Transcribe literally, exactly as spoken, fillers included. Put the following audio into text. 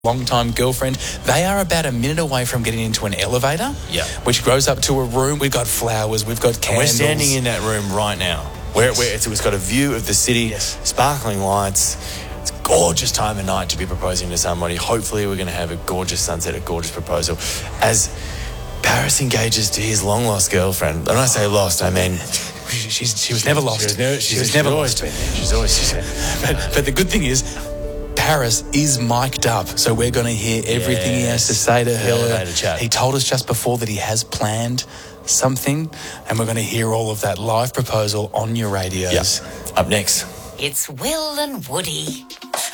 long-time girlfriend. They are about a minute away from getting into an elevator, yeah, which grows up to a room. We've got flowers, we've got candles. And we're standing in that room right now. Where, Yes. where it's, it's got a view of the city, yes. sparkling lights. It's a gorgeous time of night to be proposing to somebody. Hopefully we're going to have a gorgeous sunset, a gorgeous proposal. As Paris engages to his long-lost girlfriend. And when I say lost, I mean... She, she's, she was never lost. She was never, she was never lost. Been there. She's always been there. But, but the good thing is, Paris is mic'd up, so we're going to hear everything yes. he has to say to her. He told us just before that he has planned something, and we're going to hear all of that live proposal on your radios. Yep. Up next. It's Will and Woody.